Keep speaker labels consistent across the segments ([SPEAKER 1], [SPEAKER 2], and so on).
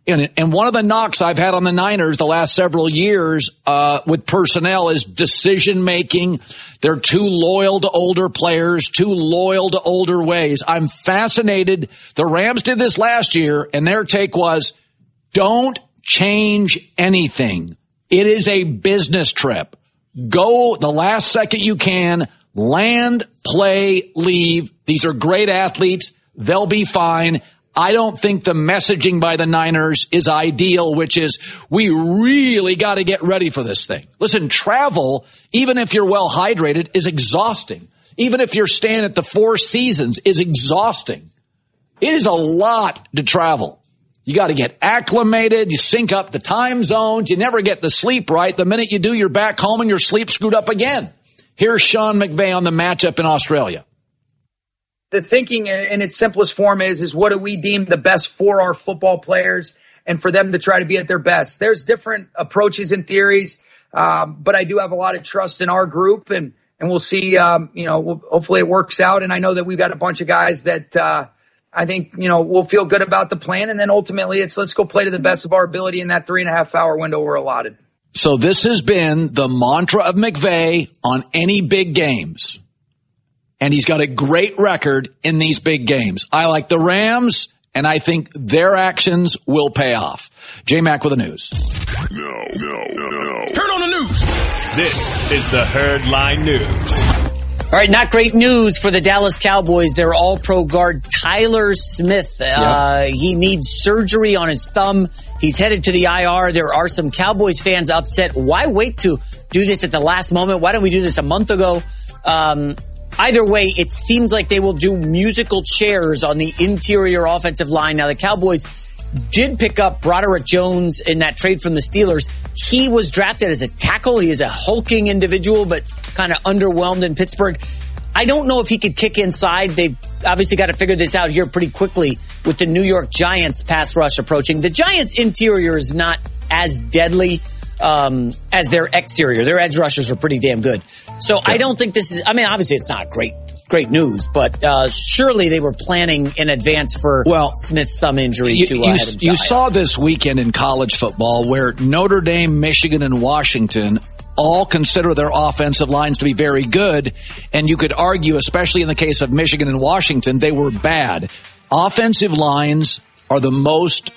[SPEAKER 1] And one of the knocks I've had on the Niners the last several years with personnel is decision-making. They're too loyal to older players, too loyal to older ways. I'm fascinated. The Rams did this last year, and their take was, don't change anything. It is a business trip. Go the last second you can, land, play, leave. These are great athletes. They'll be fine. I don't think the messaging by the Niners is ideal, which is we really got to get ready for this thing. Listen, travel, even if you're well hydrated, is exhausting. Even if you're staying at the Four Seasons, is exhausting. It is a lot to travel. You got to get acclimated. You sync up the time zones. You never get the sleep right. The minute you do, you're back home and your sleep screwed up again. Here's Sean McVay on the matchup in Australia.
[SPEAKER 2] The thinking in its simplest form is what do we deem the best for our football players and for them to try to be at their best. There's different approaches and theories, but I do have a lot of trust in our group, and we'll see, hopefully it works out. And I know that we've got a bunch of guys that I think, we'll feel good about the plan. And then ultimately let's go play to the best of our ability in that 3.5 hour window we're allotted.
[SPEAKER 1] So this has been the mantra of McVay on any big games. And he's got a great record in these big games. I like the Rams, and I think their actions will pay off. J-Mac with the news.
[SPEAKER 3] No. Turn on the news. This is the Herd Line News.
[SPEAKER 4] All right, not great news for the Dallas Cowboys. Their all-pro guard, Tyler Smith. He needs surgery on his thumb. He's headed to the IR. There are some Cowboys fans upset. Why wait to do this at the last moment? Why don't we do this a month ago? Either way, it seems like they will do musical chairs on the interior offensive line. Now, the Cowboys did pick up Broderick Jones in that trade from the Steelers. He was drafted as a tackle. He is a hulking individual, but kind of underwhelmed in Pittsburgh. I don't know if he could kick inside. They've obviously got to figure this out here pretty quickly with the New York Giants pass rush approaching. The Giants' interior is not as deadly as their exterior. Their edge rushers are pretty damn good. So I don't think this is, obviously it's not great news, but surely they were planning in advance for Smith's thumb injury
[SPEAKER 1] You saw this weekend in college football where Notre Dame, Michigan, and Washington all consider their offensive lines to be very good, and you could argue, especially in the case of Michigan and Washington, they were bad. Offensive lines are the most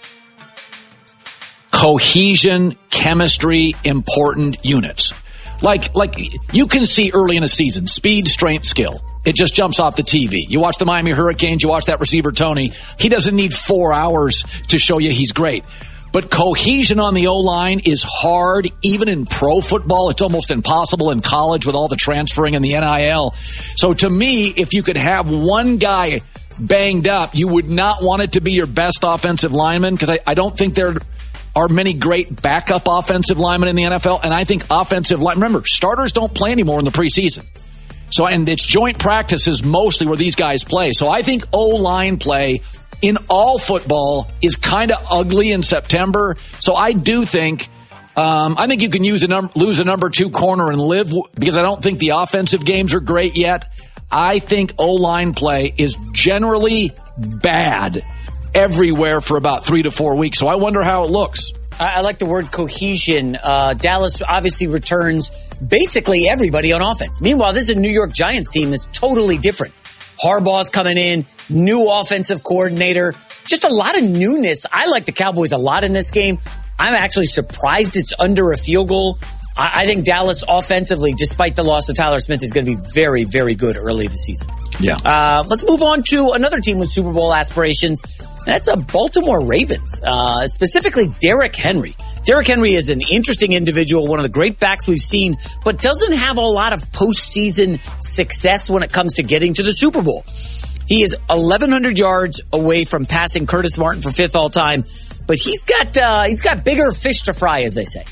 [SPEAKER 1] cohesion, chemistry, important units. Like you can see early in a season, speed, strength, skill. It just jumps off the TV. You watch the Miami Hurricanes, you watch that receiver, Tony. He doesn't need 4 hours to show you he's great. But cohesion on the O-line is hard, even in pro football. It's almost impossible in college with all the transferring and the NIL. So to me, if you could have one guy banged up, you would not want it to be your best offensive lineman, because I don't think there are many great backup offensive linemen in the NFL. And I think remember, starters don't play anymore in the preseason. So, and it's joint practices mostly where these guys play. So I think O-line play in all football is kind of ugly in September. So I do think, you can lose a number 2 corner and live, because I don't think the offensive games are great yet. I think O-line play is generally bad everywhere for about 3 to 4 weeks. So I wonder how it looks.
[SPEAKER 4] I like the word cohesion. Dallas obviously returns basically everybody on offense. Meanwhile, this is a New York Giants team that's totally different. Harbaugh's coming in, new offensive coordinator, just a lot of newness. I like the Cowboys a lot in this game. I'm actually surprised it's under a field goal. I think Dallas offensively, despite the loss of Tyler Smith, is going to be very, very good early this season.
[SPEAKER 1] Yeah.
[SPEAKER 4] Let's move on to another team with Super Bowl aspirations. That's a Baltimore Ravens, specifically Derrick Henry. Derrick Henry is an interesting individual, one of the great backs we've seen, but doesn't have a lot of postseason success when it comes to getting to the Super Bowl. He is 1,100 yards away from passing Curtis Martin for 5th all time, but he's got bigger fish to fry, as they say.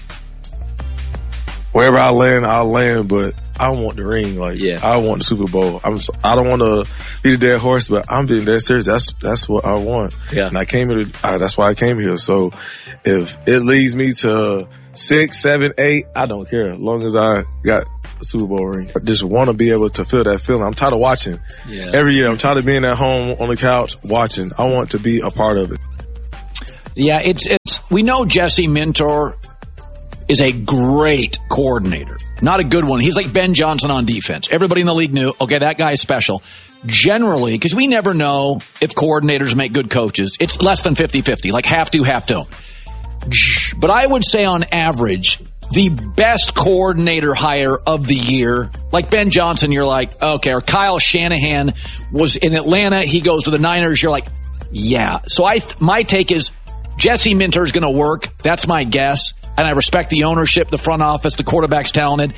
[SPEAKER 5] Wherever I land, I'll land, but I want the ring. I want the Super Bowl. I don't want to be the dead horse, but I'm being dead serious. That's what I want.
[SPEAKER 4] Yeah.
[SPEAKER 5] And I came here that's why I came here. So if it leads me to 6, 7, 8, I don't care. As long as I got a Super Bowl ring. I just want to be able to feel that feeling. I'm tired of watching.
[SPEAKER 1] Yeah.
[SPEAKER 5] Every year, I'm tired of being at home on the couch watching. I want to be a part of it.
[SPEAKER 1] Yeah, it's we know Jesse Minter is a great coordinator. Not a good one. He's like Ben Johnson on defense. Everybody in the league knew, okay, that guy is special. Generally, because we never know if coordinators make good coaches, it's less than 50-50, like half do, half don't. But I would say on average, the best coordinator hire of the year, like Ben Johnson, you're like, okay, or Kyle Shanahan was in Atlanta, he goes to the Niners, you're like, yeah. So my take is Jesse Minter is going to work. That's my guess. And I respect the ownership, the front office, the quarterback's talented.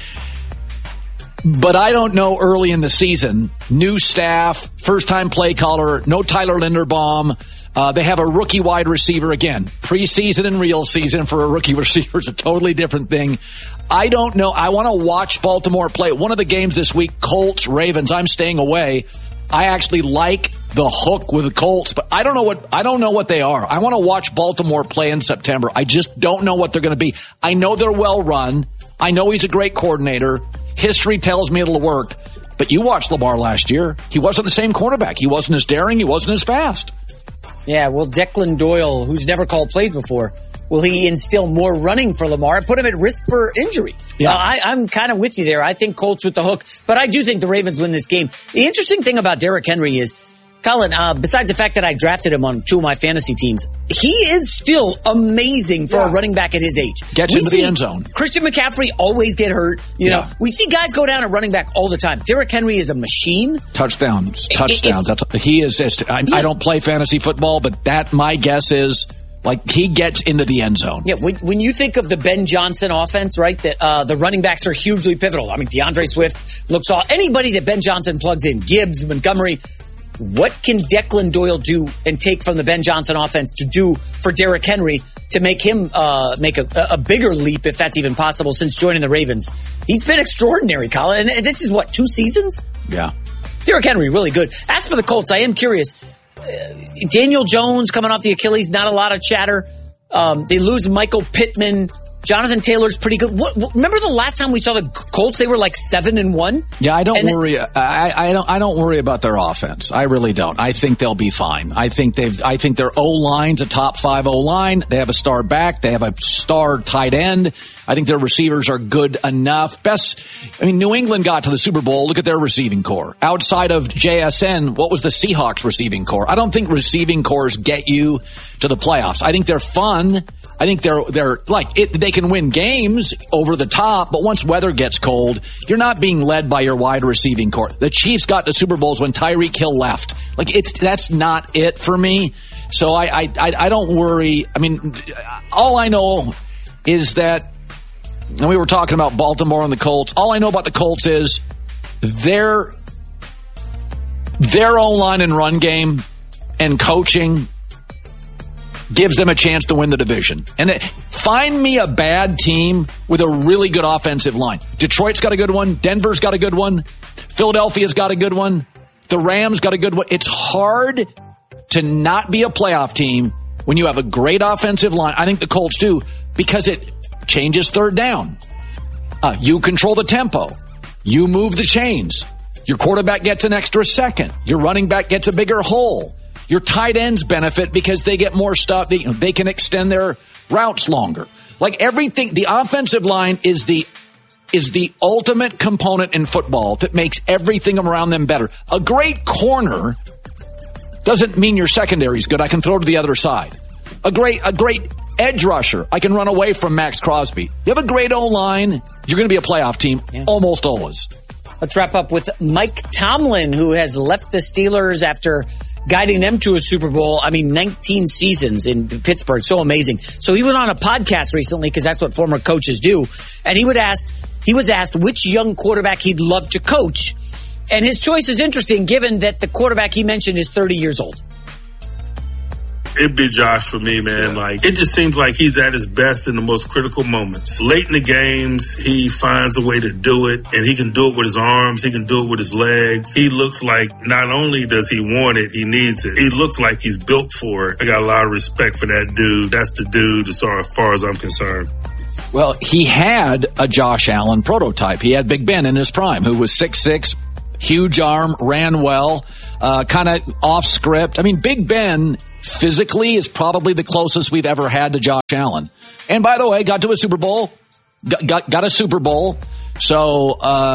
[SPEAKER 1] But I don't know early in the season. New staff, first-time play caller, no Tyler Linderbaum. They have a rookie wide receiver again. Preseason and real season for a rookie receiver is a totally different thing. I don't know. I want to watch Baltimore play. One of the games this week, Colts, Ravens, I'm staying away. I actually like the hook with the Colts, but I don't know what they are. I want to watch Baltimore play in September. I just don't know what they're going to be. I know they're well run. I know he's a great coordinator. History tells me it'll work. But you watched Lamar last year. He wasn't the same quarterback. He wasn't as daring. He wasn't as fast.
[SPEAKER 4] Yeah, well, Declan Doyle, who's never called plays before, will he instill more running for Lamar and put him at risk for injury? Yeah. I'm kind of with you there. I think Colts with the hook, but I do think the Ravens win this game. The interesting thing about Derrick Henry is, Colin, besides the fact that I drafted him on two of my fantasy teams, he is still amazing for a running back at his age.
[SPEAKER 1] Gets into the end zone.
[SPEAKER 4] Christian McCaffrey always get hurt. You know, we see guys go down at running back all the time. Derrick Henry is a machine.
[SPEAKER 1] Touchdowns. He is. I don't play fantasy football, but my guess is, like, he gets into the end zone.
[SPEAKER 4] Yeah, when you think of the Ben Johnson offense, right, that the running backs are hugely pivotal. I mean, DeAndre Swift looks all... Anybody that Ben Johnson plugs in, Gibbs, Montgomery... What can Declan Doyle do and take from the Ben Johnson offense to do for Derrick Henry to make him make a bigger leap, if that's even possible, since joining the Ravens? He's been extraordinary, Colin. And this is, 2 seasons?
[SPEAKER 1] Yeah.
[SPEAKER 4] Derrick Henry, really good. As for the Colts, I am curious. Daniel Jones coming off the Achilles, not a lot of chatter. They lose Michael Pittman. Jonathan Taylor's pretty good. Remember the last time we saw the Colts? They were like 7-1.
[SPEAKER 1] Yeah, I don't worry. I don't worry about their offense. I really don't. I think they'll be fine. I think their O-line's a top 5 O-line. They have a star back. They have a star tight end. I think their receivers are good enough. New England got to the Super Bowl. Look at their receiving core. Outside of JSN, what was the Seahawks receiving core? I don't think receiving cores get you to the playoffs. I think they're fun. I think they're like it. They can win games over the top, but once weather gets cold, you're not being led by your wide receiving core. The Chiefs got to Super Bowls when Tyreek Hill left. That's not it for me. So I don't worry. I mean, all I know is that, and we were talking about Baltimore and the Colts. All I know about the Colts is their O-line and run game and coaching gives them a chance to win the division. And find me a bad team with a really good offensive line. Detroit's got a good one. Denver's got a good one. Philadelphia's got a good one. The Rams got a good one. It's hard to not be a playoff team when you have a great offensive line. I think the Colts do, because it changes third down. You control the tempo. You move the chains. Your quarterback gets an extra second. Your running back gets a bigger hole. Your tight ends benefit because they get more stuff. They can extend their routes longer. Like everything, the offensive line is the ultimate component in football that makes everything around them better. A great corner doesn't mean your secondary is good. I can throw to the other side. A great edge rusher, I can run away from Max Crosby. You have a great O-line, you're going to be a playoff team almost always.
[SPEAKER 4] Let's wrap up with Mike Tomlin, who has left the Steelers after guiding them to a Super Bowl. 19 seasons in Pittsburgh. So amazing. So he went on a podcast recently, because that's what former coaches do. And he was asked which young quarterback he'd love to coach. And his choice is interesting, given that the quarterback he mentioned is 30 years old.
[SPEAKER 6] It'd be Josh for me, man. It just seems like he's at his best in the most critical moments. Late in the games, he finds a way to do it, and he can do it with his arms. He can do it with his legs. He looks like not only does he want it, he needs it. He looks like he's built for it. I got a lot of respect for that dude. That's the dude as far as I'm concerned.
[SPEAKER 1] Well, he had a Josh Allen prototype. He had Big Ben in his prime, who was 6'6", huge arm, ran well, kind of off script. Big Ben physically is probably the closest we've ever had to Josh Allen. And by the way, got to a Super Bowl, got a Super Bowl. So,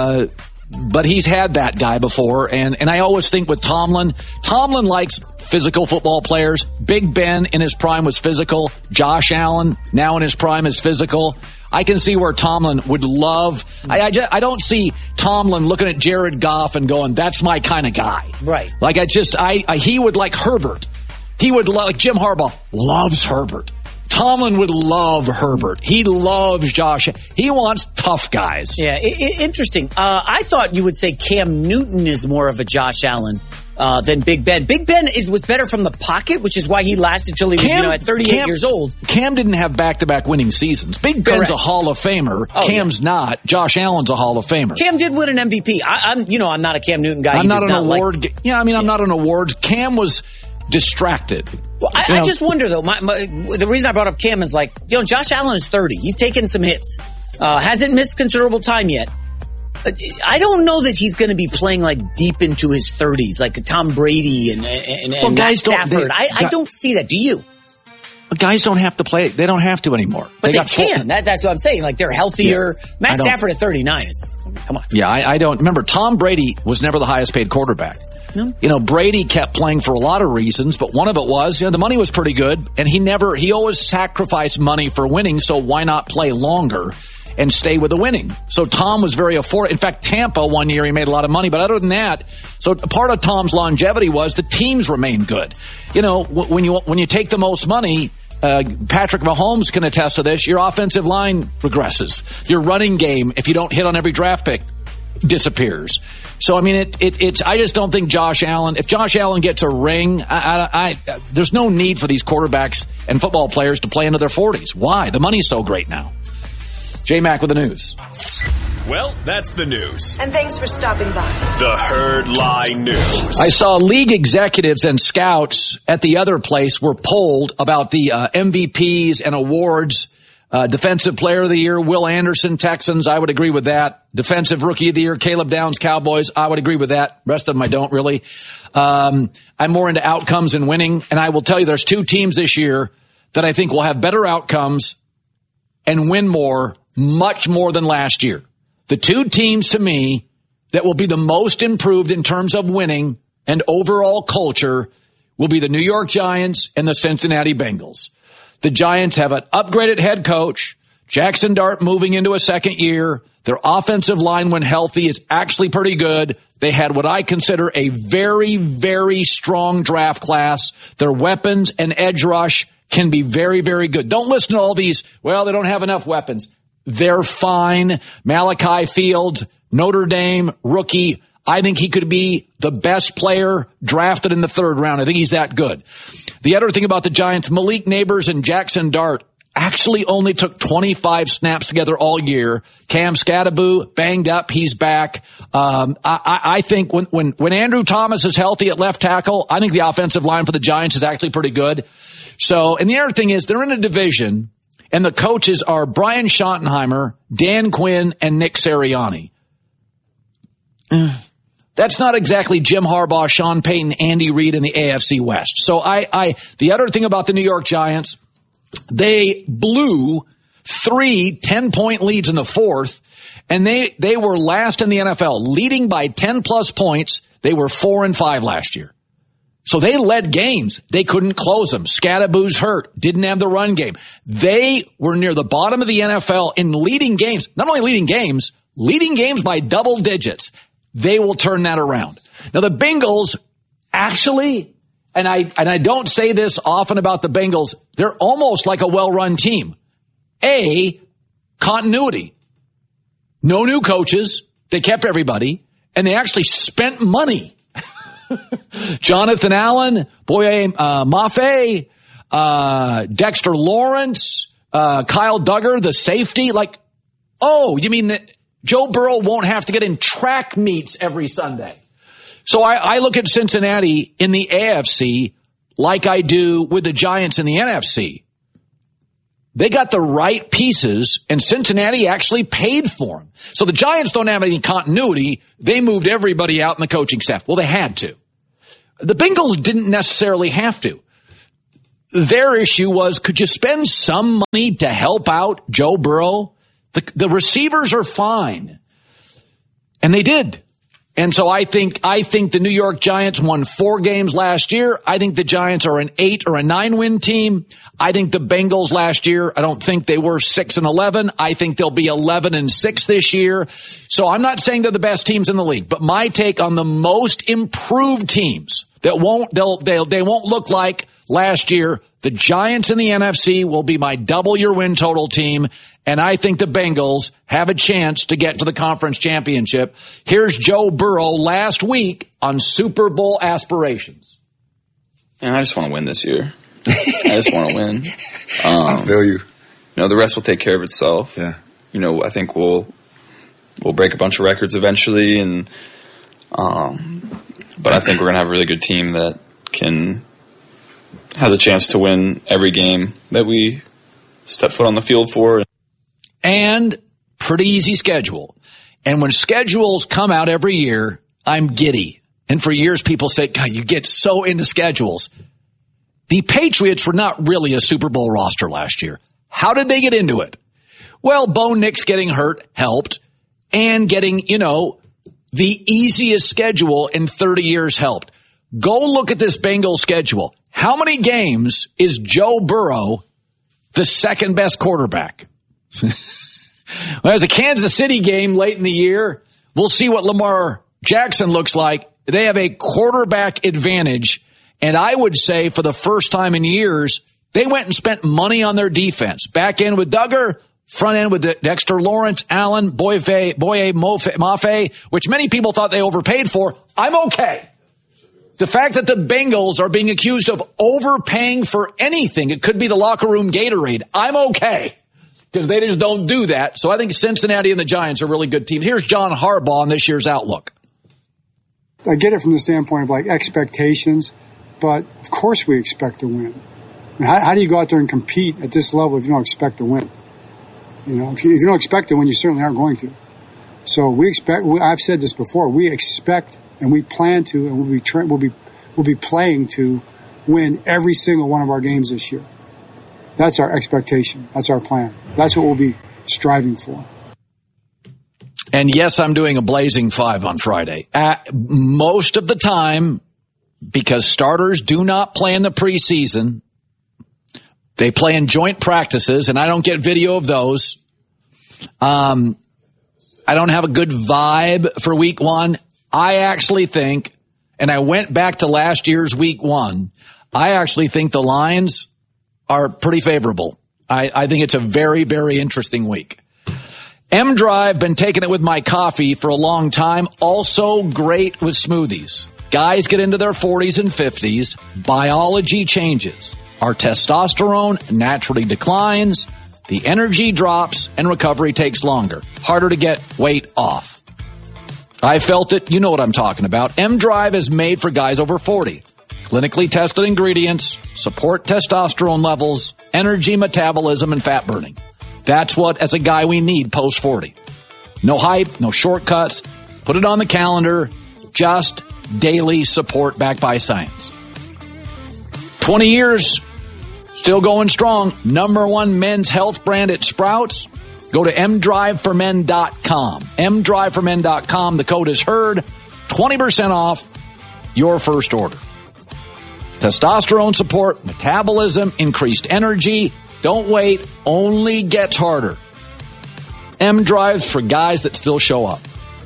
[SPEAKER 1] but he's had that guy before. And I always think with Tomlin likes physical football players. Big Ben in his prime was physical. Josh Allen now in his prime is physical. I can see where Tomlin would love. I don't see Tomlin looking at Jared Goff and going, "That's my kind of guy."
[SPEAKER 4] Right.
[SPEAKER 1] Like he would like Herbert. He would like Jim Harbaugh loves Herbert. Tomlin would love Herbert. He loves Josh. He wants tough guys.
[SPEAKER 4] Yeah, interesting. I thought you would say Cam Newton is more of a Josh Allen than Big Ben. Big Ben was better from the pocket, which is why he lasted till he was at 38 years old.
[SPEAKER 1] Cam didn't have back-to-back winning seasons. Big Ben's a Hall of Famer. Cam's not. Josh Allen's a Hall of Famer.
[SPEAKER 4] Cam did win an MVP. I'm not a Cam Newton guy.
[SPEAKER 1] I'm not an award. I'm not an awards. Cam was distracted.
[SPEAKER 4] Well, I just wonder though. The reason I brought up Cam is Josh Allen is 30. He's taken some hits. Hasn't missed considerable time yet. I don't know that he's going to be playing deep into his 30s, like Tom Brady and
[SPEAKER 1] guys
[SPEAKER 4] Stafford. I don't see that. Do you?
[SPEAKER 1] Guys don't have to play. They don't have to anymore.
[SPEAKER 4] But they can. That's what I'm saying. They're healthier. Yeah, Matt Stafford at 39 is. Come on.
[SPEAKER 1] Yeah, I don't remember. Tom Brady was never the highest paid quarterback. Brady kept playing for a lot of reasons, but one of it was, the money was pretty good, and he always sacrificed money for winning, so why not play longer and stay with the winning? So Tom was very affordable. In fact, Tampa one year, he made a lot of money, but other than that, so part of Tom's longevity was the teams remained good. When you take the most money, Patrick Mahomes can attest to this, your offensive line regresses. Your running game, if you don't hit on every draft pick, disappears. So, I just don't think Josh Allen, if Josh Allen gets a ring, there's no need for these quarterbacks and football players to play into their 40s. Why? The money's so great now. J-Mac with the news.
[SPEAKER 3] Well, that's the news.
[SPEAKER 7] And thanks for stopping by.
[SPEAKER 3] The Herd Lie News.
[SPEAKER 1] I saw league executives and scouts at the other place were polled about the MVPs and awards. Defensive Player of the Year, Will Anderson, Texans. I would agree with that. Defensive Rookie of the Year, Caleb Downs, Cowboys. I would agree with that. Rest of them I don't really. I'm more into outcomes and winning. And I will tell you there's two teams this year that I think will have better outcomes and win more, much more than last year. The two teams to me that will be the most improved in terms of winning and overall culture will be the New York Giants and the Cincinnati Bengals. The Giants have an upgraded head coach. Jackson Dart moving into a second year. Their offensive line, when healthy, is actually pretty good. They had what I consider a very, very strong draft class. Their weapons and edge rush can be very, very good. Don't listen to all these, they don't have enough weapons. They're fine. Malachi Fields, Notre Dame, rookie. I think he could be the best player drafted in the third round. I think he's that good. The other thing about the Giants, Malik Neighbors and Jackson Dart actually only took 25 snaps together all year. Cam Scatteraboo banged up. He's back. I think when Andrew Thomas is healthy at left tackle, I think the offensive line for the Giants is actually pretty good. So, and the other thing is they're in a division and the coaches are Brian Schottenheimer, Dan Quinn, and Nick Sirianni. That's not exactly Jim Harbaugh, Sean Payton, Andy Reid in the AFC West. So the other thing about the New York Giants, they blew 3 10-point leads in the fourth, and they were last in the NFL, leading by 10 plus points. They were 4-5 last year. So they led games. They couldn't close them. Scatteraboo's hurt. Didn't have the run game. They were near the bottom of the NFL in leading games. Not only leading games by double digits. They will turn that around. Now the Bengals actually, and I don't say this often about the Bengals, they're almost like a well-run team. Continuity. No new coaches. They kept everybody, and they actually spent money. Jonathan Allen, Boye Mafe, Dexter Lawrence, Kyle Duggar, the safety. You mean that Joe Burrow won't have to get in track meets every Sunday? So I look at Cincinnati in the AFC like I do with the Giants in the NFC. They got the right pieces, and Cincinnati actually paid for them. So the Giants don't have any continuity. They moved everybody out in the coaching staff. Well, they had to. The Bengals didn't necessarily have to. their issue was, could you spend some money to help out Joe Burrow? The receivers are fine. And they did. And so I think the New York Giants won 4 games last year. I think the Giants are an 8 or a 9 win team. I think the Bengals last year, I don't think they were 6-11. I think they'll be 11-6 this year. So I'm not saying they're the best teams in the league, but my take on the most improved teams that they won't look like last year, the Giants in the NFC will be my double your win total team. And I think the Bengals have a chance to get to the conference championship. Here's Joe Burrow last week on Super Bowl aspirations.
[SPEAKER 7] And I just want to win this year. I just want to win.
[SPEAKER 8] I feel you.
[SPEAKER 7] The rest will take care of itself.
[SPEAKER 8] Yeah.
[SPEAKER 7] I think we'll break a bunch of records eventually, and but I think we're gonna have a really good team that has a chance to win every game that we step foot on the field for.
[SPEAKER 1] And pretty easy schedule. And when schedules come out every year, I'm giddy. And for years, people say, God, you get so into schedules. The Patriots were not really a Super Bowl roster last year. How did they get into it? Well, Bo Nix getting hurt helped. And getting, the easiest schedule in 30 years helped. Go look at this Bengals schedule. How many games is Joe Burrow the second best quarterback? Well, there's a Kansas City game late in the year. We'll see what Lamar Jackson looks like. They have a quarterback advantage. And I would say for the first time in years, they went and spent money on their defense. Back end with Duggar, front end with Dexter Lawrence, Allen, Boye Mafe, which many people thought they overpaid for. I'm okay. The fact that the Bengals are being accused of overpaying for anything, it could be the locker room Gatorade, I'm okay. Because they just don't do that. So I think Cincinnati and the Giants are a really good team. Here's John Harbaugh on this year's outlook.
[SPEAKER 9] I get it from the standpoint of expectations, but of course we expect to win. How do you go out there and compete at this level if you don't expect to win? If you don't expect to win, you certainly aren't going to. So we expect. I've said this before. We expect and we plan to, and we'll be playing to win every single one of our games this year. That's our expectation. That's our plan. That's what we'll be striving for.
[SPEAKER 1] And yes, I'm doing a blazing 5 on Friday. Most of the time, because starters do not play in the preseason, they play in joint practices, and I don't get video of those. I don't have a good vibe for week 1. I actually think, and I went back to last year's week 1, I actually think the Lions are pretty favorable. I think it's a very, very interesting week. M-Drive, been taking it with my coffee for a long time. Also great with smoothies. Guys get into their 40s and 50s. Biology changes. Our testosterone naturally declines. The energy drops and recovery takes longer. Harder to get weight off. I felt it. You know what I'm talking about. M-Drive is made for guys over 40. Clinically tested ingredients, support testosterone levels, energy metabolism, and fat burning. That's what, as a guy, we need post-40. No hype, no shortcuts. Put it on the calendar. Just daily support backed by science. 20 years, still going strong. #1 men's health brand at Sprouts. Go to mdriveformen.com. mdriveformen.com. The code is HERD. 20% off your first order. Testosterone support, metabolism, increased energy. Don't wait. Only gets harder. M-Drives for guys that still show up.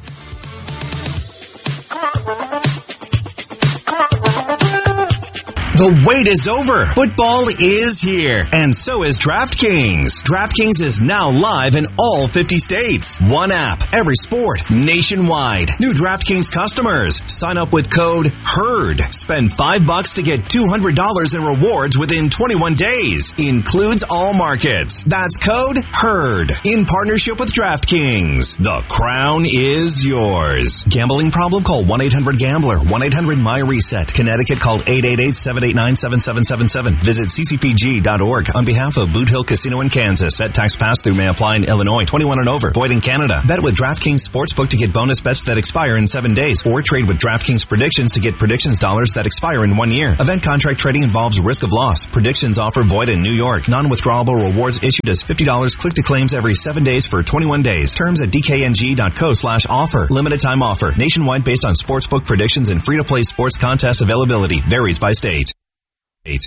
[SPEAKER 3] The wait is over. Football is here. And so is DraftKings. DraftKings is now live in all 50 states. One app, every sport, nationwide. New DraftKings customers. Sign up with code HERD. Spend $5 to get $200 in rewards within 21 days. Includes all markets. That's code HERD. In partnership with DraftKings. The crown is yours. Gambling problem? Call 1-800-GAMBLER. 1-800-MY-RESET. Connecticut, call 888-78 589-7777. Visit ccpg.org on behalf of Boot Hill Casino in Kansas. Bet tax pass-through may apply in Illinois. 21 and over. Void in Canada. Bet with DraftKings Sportsbook to get bonus bets that expire in 7 days. Or trade with DraftKings Predictions to get predictions dollars that expire in 1 year. Event contract trading involves risk of loss. Predictions offer void in New York. Non-withdrawable rewards issued as $50. Click to claims every 7 days for 21 days. Terms at dkng.co/offer. Limited time offer. Nationwide based on sportsbook predictions and free-to-play sports contest availability. Varies by state.
[SPEAKER 8] This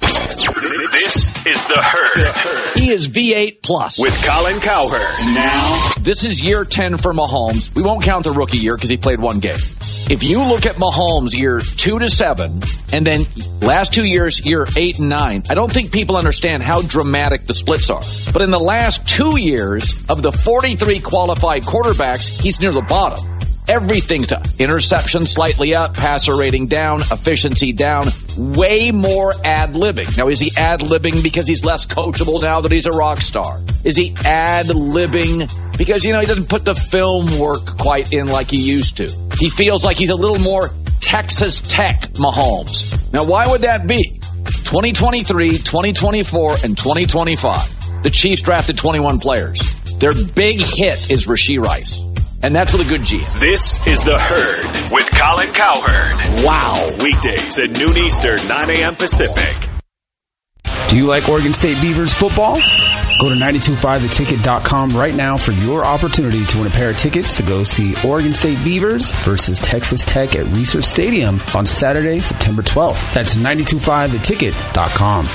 [SPEAKER 8] is The Herd.
[SPEAKER 1] He is V8 plus
[SPEAKER 8] with Colin Cowherd. Now,
[SPEAKER 1] this is year 10 for Mahomes. We won't count the rookie year because he played one game. If you look at Mahomes year 2 to 7, and then last 2 years, year 8 and 9, I don't think people understand how dramatic the splits are. But in the last 2 years of the 43 qualified quarterbacks, he's near the bottom. Everything's down. Interception slightly up, passer rating down, efficiency down, way more ad-libbing. Now, is he ad-libbing because he's less coachable now that he's a rock star? Is he ad-libbing because, he doesn't put the film work quite in like he used to? He feels like he's a little more Texas Tech Mahomes. Now, why would that be? 2023, 2024, and 2025. The Chiefs drafted 21 players. Their big hit is Rashee Rice. And that's with a good GM.
[SPEAKER 8] This is The Herd with Colin Cowherd.
[SPEAKER 1] Wow.
[SPEAKER 8] Weekdays at noon Eastern, 9 a.m. Pacific.
[SPEAKER 10] Do you like Oregon State Beavers football? Go to 925theticket.com right now for your opportunity to win a pair of tickets to go see Oregon State Beavers versus Texas Tech at Research Stadium on Saturday, September 12th. That's 925theticket.com.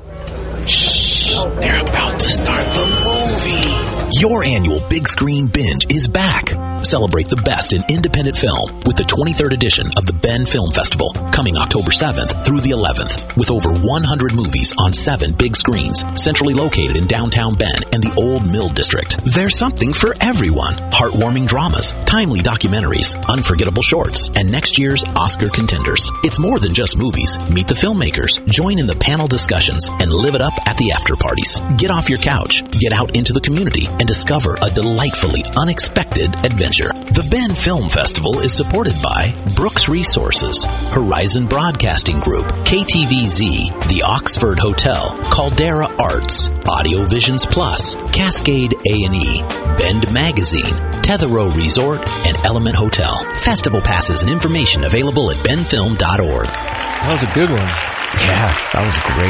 [SPEAKER 11] Shh, they're about to start the movie. Your annual Big Screen Binge is back. Celebrate the best in independent film with the 23rd edition of the Ben Film Festival, coming October 7th through the 11th, with over 100 movies on 7 big screens, centrally located in downtown Ben and the Old Mill District. There's something for everyone. Heartwarming dramas, timely documentaries, unforgettable shorts, and next year's Oscar contenders. It's more than just movies. Meet the filmmakers, join in the panel discussions, and live it up at the after parties. Get off your couch, get out into the community, and discover a delightfully unexpected adventure. The Ben Film Festival is supported by Brooks Resources, Horizon Broadcasting Group, KTVZ, the Oxford Hotel, Caldera Arts, Audio Visions Plus, Cascade A&E, Bend Magazine, Tetherow Resort, and Element Hotel. Festival passes and information available at benfilm.org.
[SPEAKER 12] That was a good one.
[SPEAKER 10] Yeah, that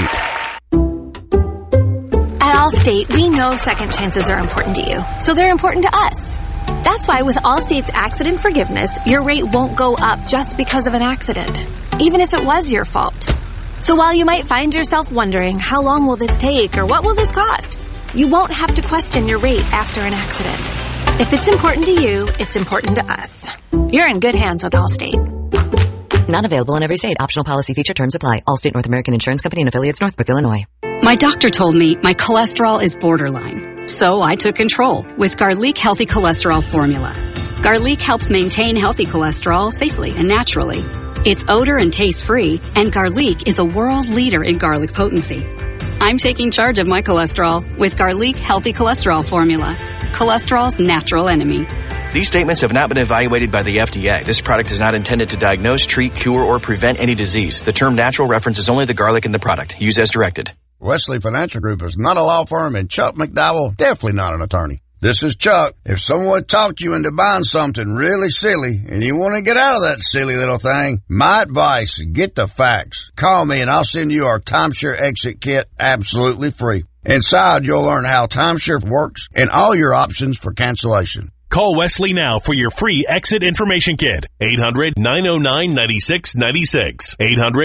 [SPEAKER 10] was great.
[SPEAKER 13] At Allstate, we know second chances are important to you, so they're important to us. That's why with Allstate's accident forgiveness, your rate won't go up just because of an accident, even if it was your fault. So while you might find yourself wondering, how long will this take or what will this cost? You won't have to question your rate after an accident. If it's important to you, it's important to us. You're in good hands with Allstate.
[SPEAKER 14] Not available in every state. Optional policy feature terms apply. Allstate North American Insurance Company and affiliates, Northbrook, Illinois.
[SPEAKER 15] My doctor told me my cholesterol is borderline. So I took control with Garlic Healthy Cholesterol Formula. Garlic helps maintain healthy cholesterol safely and naturally. It's odor and taste free, and Garlic is a world leader in garlic potency. I'm taking charge of my cholesterol with Garlic Healthy Cholesterol Formula. Cholesterol's natural enemy.
[SPEAKER 16] These statements have not been evaluated by the FDA. This product is not intended to diagnose, treat, cure, or prevent any disease. The term natural references only the garlic in the product. Use as directed.
[SPEAKER 17] Wesley Financial Group is not a law firm, and Chuck McDowell definitely not an attorney. This is Chuck. If someone talked you into buying something really silly and you want to get out of that silly little thing, my advice, get the facts. Call me and I'll send you our timeshare exit kit absolutely free. Inside, you'll learn how timeshare works and all your options for cancellation.
[SPEAKER 18] Call Wesley now for your free exit information kit. 800-909-9696.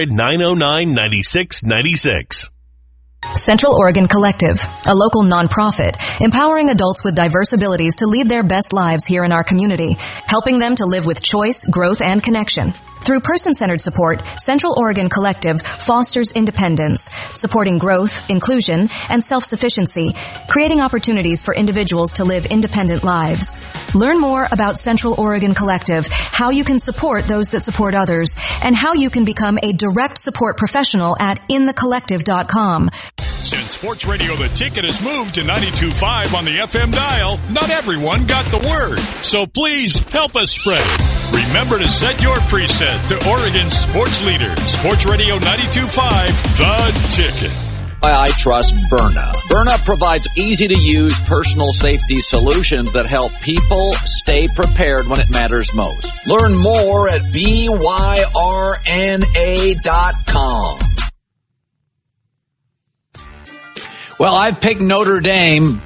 [SPEAKER 18] 800-909-9696.
[SPEAKER 19] Central Oregon Collective, a local nonprofit empowering adults with diverse abilities to lead their best lives here in our community, helping them to live with choice, growth, and connection. Through person-centered support, Central Oregon Collective fosters independence, supporting growth, inclusion, and self-sufficiency, creating opportunities for individuals to live independent lives. Learn more about Central Oregon Collective, how you can support those that support others, and how you can become a direct support professional at inthecollective.com.
[SPEAKER 20] Since Sports Radio The Ticket has moved to 92.5 on the FM dial, not everyone got the word. So please help us spread it. Remember to set your preset to Oregon's sports leader, Sports Radio 92.5, The Ticket.
[SPEAKER 1] I trust Byrna. Byrna provides easy-to-use personal safety solutions that help people stay prepared when it matters most. Learn more at byrna.com. Well, I've picked Notre Dame